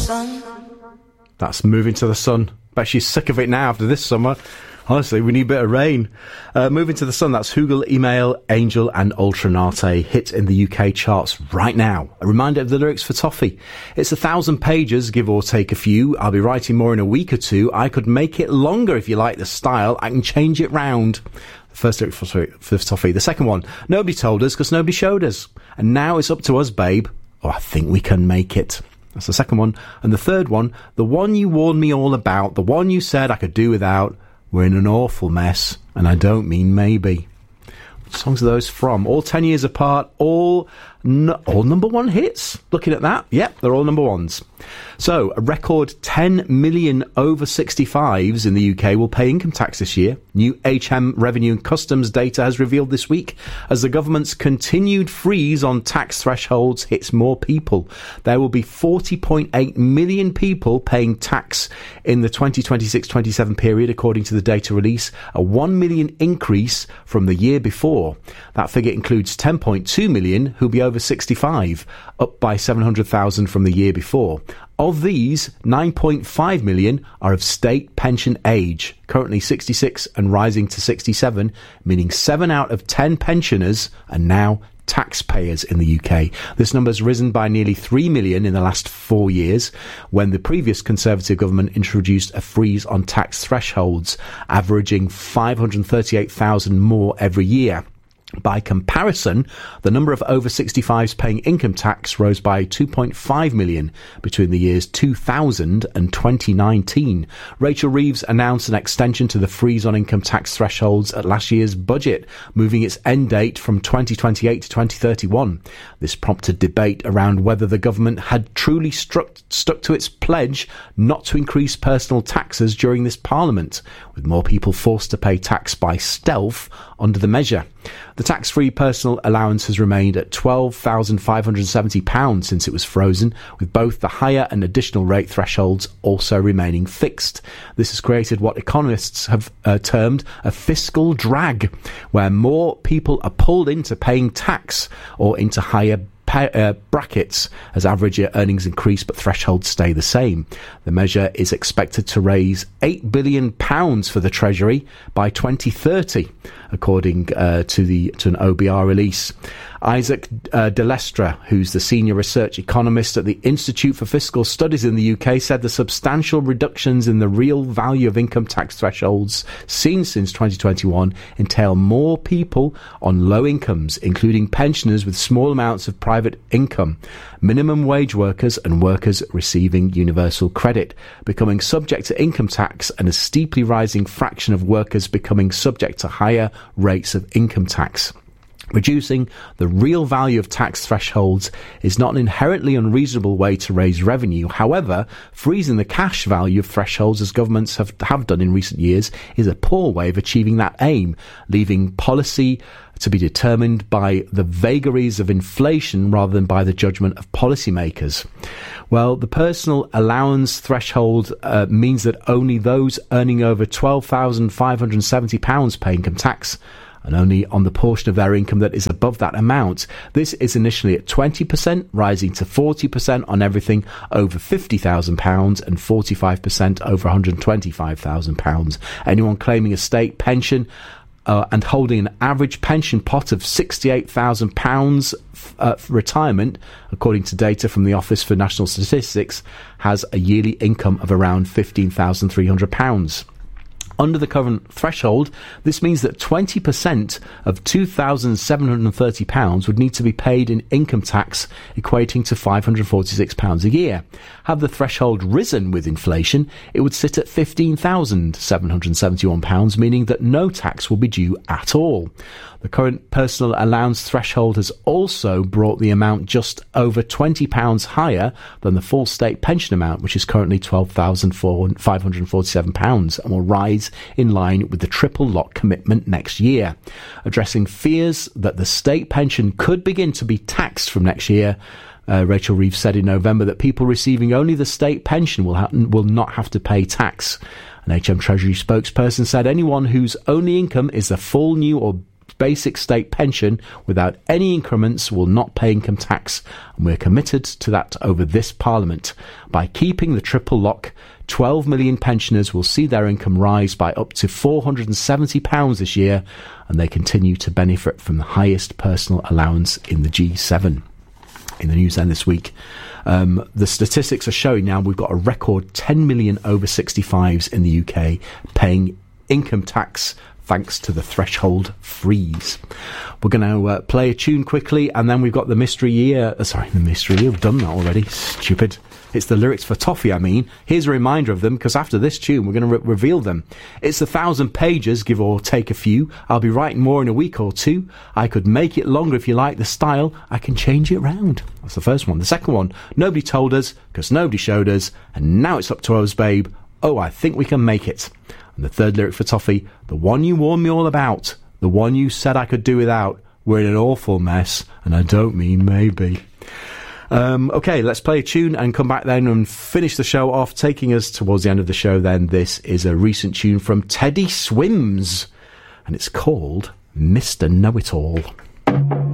sun. That's Moving to the Sun. Bet she's sick of it now after this summer. Honestly, we need a bit of rain. Moving to the Sun, that's Hugel, Email, Angel and Ultranate, hit in the UK charts right now. A reminder of the lyrics for Toffee. It's 1,000 pages, give or take a few. I'll be writing more in a week or two. I could make it longer if you like the style. I can change it round. The first lyric for Toffee. The second one, nobody told us because nobody showed us. And now it's up to us, babe. Oh, I think we can make it. That's the second one. And the third one, the one you warned me all about, the one you said I could do without. We're in an awful mess, and I don't mean maybe. What songs are those from? All 10 years apart, all number one hits. Looking at that, yep, they're all number ones. So, a record 10 million over 65s in the UK will pay income tax this year. New HM Revenue and Customs data has revealed this week as the government's continued freeze on tax thresholds hits more people. There will be 40.8 million people paying tax in the 2026-27 period, according to the data release, a 1 million increase from the year before. That figure includes 10.2 million who'll be over 65, up by 700,000 from the year before. Of these, 9.5 million are of state pension age, currently 66 and rising to 67, meaning 7 out of 10 pensioners are now taxpayers in the UK. This number has risen by nearly 3 million in the last 4 years, when the previous Conservative government introduced a freeze on tax thresholds, averaging 538,000 more every year. By comparison, the number of over 65s paying income tax rose by 2.5 million between the years 2000 and 2019. Rachel Reeves announced an extension to the freeze on income tax thresholds at last year's budget, moving its end date from 2028 to 2031. This prompted debate around whether the government had truly stuck to its pledge not to increase personal taxes during this parliament, with more people forced to pay tax by stealth under the measure. The tax-free personal allowance has remained at £12,570 since it was frozen, with both the higher and additional rate thresholds also remaining fixed. This has created what economists have termed a fiscal drag, where more people are pulled into paying tax or into higher brackets as average earnings increase but thresholds stay the same. The measure is expected to raise £8 billion for the Treasury by 2030, according to an OBR release. Isaac de Lestre, who's the senior research economist at the Institute for Fiscal Studies in the UK, said the substantial reductions in the real value of income tax thresholds seen since 2021 entail more people on low incomes, including pensioners with small amounts of private income, minimum wage workers and workers receiving universal credit, becoming subject to income tax, and a steeply rising fraction of workers becoming subject to higher rates of income tax. Reducing the real value of tax thresholds is not an inherently unreasonable way to raise revenue. However, freezing the cash value of thresholds, as governments have done in recent years, is a poor way of achieving that aim, leaving policy to be determined by the vagaries of inflation rather than by the judgment of policymakers. Well, the personal allowance threshold means that only those earning over £12,570 pay income tax, and only on the portion of their income that is above that amount. This is initially at 20%, rising to 40% on everything over £50,000 and 45% over £125,000. Anyone claiming a state pension and holding an average pension pot of £68,000 retirement, according to data from the Office for National Statistics, has a yearly income of around £15,300. Under the current threshold, this means that 20% of £2,730 would need to be paid in income tax, equating to £546 a year. Had the threshold risen with inflation, it would sit at £15,771, meaning that no tax will be due at all. The current personal allowance threshold has also brought the amount just over £20 higher than the full state pension amount, which is currently £12,547, and will rise in line with the triple lock commitment next year. Addressing fears that the state pension could begin to be taxed from next year, Rachel Reeves said in November that people receiving only the state pension will not have to pay tax. An HM Treasury spokesperson said anyone whose only income is the full new or basic state pension without any increments will not pay income tax, and we're committed to that over this Parliament. By keeping the triple lock, 12 million pensioners will see their income rise by up to £470 this year, and they continue to benefit from the highest personal allowance in the G7. In the news then this week, the statistics are showing now we've got a record 10 million over 65s in the UK paying income tax thanks to the threshold freeze. We're going to play a tune quickly, and then we've got the mystery year. We've done that already. Stupid. It's the lyrics for Toffee, I mean. Here's a reminder of them, because after this tune, we're going to reveal them. It's 1,000 pages, give or take a few. I'll be writing more in a week or two. I could make it longer if you like the style. I can change it round. That's the first one. The second one, nobody told us, because nobody showed us, and now it's up to us, babe. Oh, I think we can make it. And the third lyric for Toffee, the one you warned me all about, the one you said I could do without. We're in an awful mess, and I don't mean maybe. Okay, let's play a tune and come back then and finish the show off. Taking us towards the end of the show then, this is a recent tune from Teddy Swims, and it's called Mr. Know-It-All.